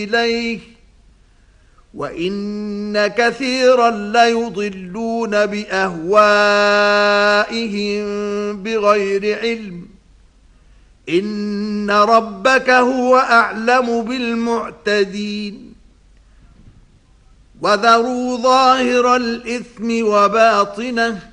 إليه وإن كثيرا ليضلون بأهوائهم بغير علم إن ربك هو أعلم بالمعتدين وذروا ظاهر الإثم وباطنه